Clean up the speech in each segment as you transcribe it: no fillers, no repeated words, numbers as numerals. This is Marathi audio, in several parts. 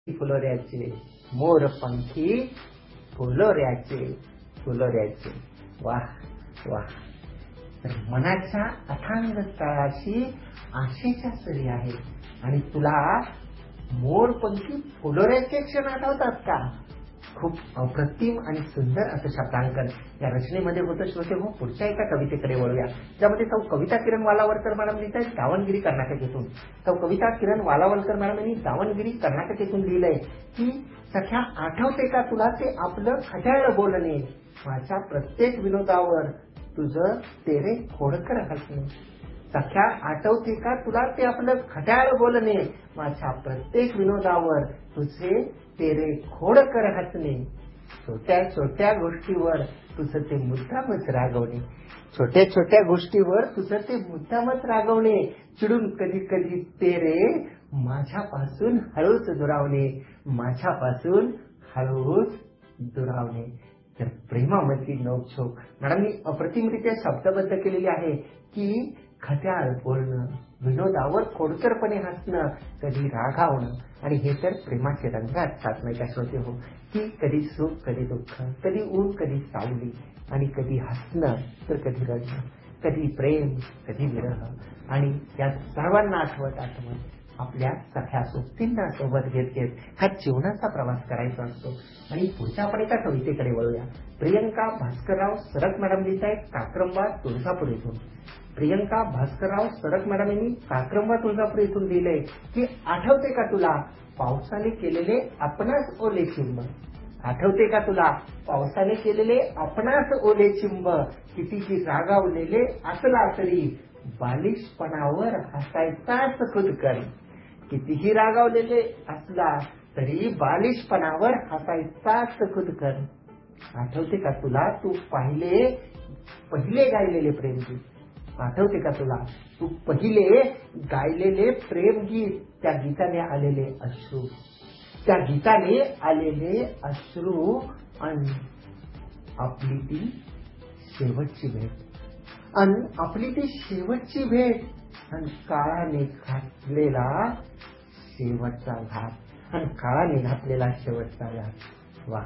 फुलोऱ्याचे मोरपंखी फुलोऱ्याचे फुलोऱ्याचे. वाह वाह. तर मनाच्या अथांग तळाशी आशेच्या सरी आहे आणि तुला मोरपंखी फुलोऱ्याचे क्षण आठवतात का? खूप अप्रतिम आणि सुंदर असं शब्दांकन या रचनेमध्ये होतं. श्रोते हो, पुढच्या एका कवितेकडे वळूया, ज्यामध्ये सौ कविता किरण वालावलकर मॅडम लिहित आहेत दावणगिरी कर्नाटकेतून. सौ कविता किरण वालावलकर मॅडम यांनी दावणगिरी कर्नाटकेतून लिहिलंय की सख्या आठवते का तुला ते आपलं खट्याळ बोलणे, माझ्या प्रत्येक विनोदावर तुझं तेरे खोडकर हसणे. सख्या आठवते का तुला ते आपलं खट्याळ बोलणे, माझ्या प्रत्येक विनोदावर तुझे तेरे खोडकर हसणे. छोट्या छोट्या गोष्टीवर तुझं ते मुद्दामच रागवणे, छोट्या छोट्या गोष्टीवर तुझं ते मुद्दामच रागवणे. चिडून कधी कधी तेरे माझ्यापासून हळूच दुरावणे, माझ्यापासून हळूच दुरावणे. तर प्रेमामधली नोकझोक मॅडमनी अप्रतिमरित्या शब्दबद्ध केलेली आहे की खट्याळ बोलणं, विनोदावर खोडकरपणे हसणं, कधी रागावणं. आणि हे तर प्रेमाचे रंग असतात नाही का श्रोते हो, की कधी सुख कधी दुःख, कधी ऊन कधी सावली, आणि कधी हसणं तर कधी रडणं, कधी प्रेम कधी विरह. आणि या सर्वांना आठवत आपल्या सख्या सोबतींना सोबत घेत घेत हा जीवनाचा प्रवास करायचा असतो. आणि पुढच्या आपण एका कवितेकडे वळूया. प्रियंका भास्करराव सरक मॅडम लिहित आहेत काक्रंबा तुळजापूर येथून. प्रियंका भास्करराव सरक मॅडम यांनी काक्रंबा तुळजापूर येथून लिहिलंय की आठवते का तुला पावसाने केलेले आपणास ओले चिंब. आठवते का तुला पावसाने केलेले आपणास ओले चिंब, कितीही रागावलेले असला तरी बालिशपणावर हसायचाच खुदकन. कितीही रागावलेले असला तरी बालिशपणावर हसायचाच खुदकन. आठवते का तुला तू पहिले गायलेले प्रेमगीत. आठवते का तुला तू पहिले गायलेले प्रेमगीत, त्या गीताने आलेले अश्रू, त्या गीताने आलेले अश्रू. आणि आपली ती शेवटची भेट, आणि आपली ती शेवटची भेट, आणि काळाने घातलेला शेवटचा घात, आणि काळाने घातलेला शेवटचा घात. वा.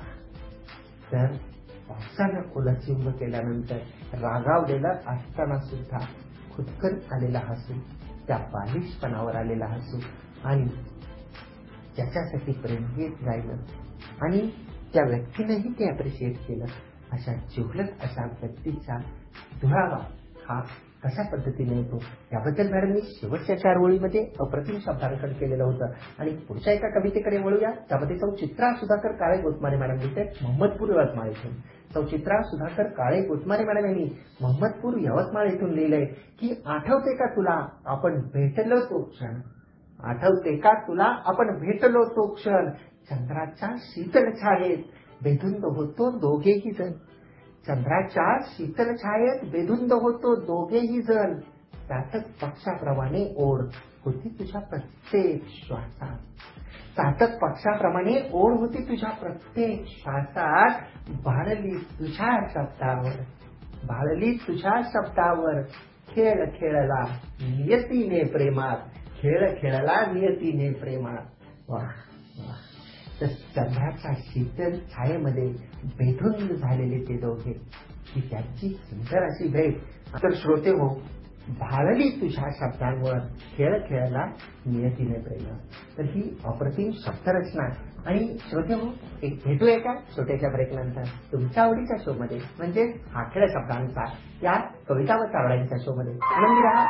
तर पावसानं ओलाचिंब केल्यानंतर रागावलेलं असताना सुद्धा खुदकन आलेला हसू, त्या बालिशपणावर आलेला हसू, आणि ज्याच्यासाठी प्रेमगीत गायलं आणि त्या व्यक्तीनेही ते अप्रिशिएट केलं, अशा जिवलग अशा व्यक्तीचा दुरावा हा कशा पद्धतीने येतो याबद्दल मॅडमनी शेवटच्या 4 ओळीमध्ये अप्रतिम शब्दांकन केलेलं होतं. आणि पुढच्या एका कवितेकडे वळूया, त्यामध्ये सौ चित्रा सुधाकर काळे गोतमारे मॅडम लिहितात मोहम्मदपूर यवतमाळ येथून. सौ चित्रा सुधाकर काळे गोतमारे मॅडम यांनी मोहम्मदपूर यवतमाळ येथून लिहिलंय की आठवते का तुला आपण भेटलो तो क्षण. आठवते का तुला आपण भेटलो तो क्षण, चंद्राच्या शीतल छायेत बेधुंद होतो दोघेही जण. चंद्राच्या शीतल छायेत बेधुंद होतो दोघेही जण. चातक पक्षाप्रमाणे ओढ होती तुझ्या प्रत्येक श्वासात. चातक पक्षाप्रमाणे ओढ होती तुझ्या प्रत्येक श्वासात. भाळली तुझ्या शब्दावर, भाळली तुझ्या शब्दावर. खेळ खेळला नियतीने प्रेमात, खेळ खेळला नियतीने प्रेमात. वाह वाह. तर चंद्राच्या शीतल छायेमध्ये बेधुंद झालेले ते दोघे, ही त्यांची सुंदर अशी भेट. तर श्रोते हो, भाळली तुझ्या शब्दांवर, खेळ खेळला नियतीने प्रेमात. तर ही अप्रतिम शब्दरचना. आणि श्रोते हो, एक भेटूया का छोट्याशा ब्रेक नंतर तुमच्या आवडीच्या शो मध्ये, म्हणजे हा खेळ शब्दांचा या कविता व चावड्यांच्या शो मध्ये. आनंदी राहा.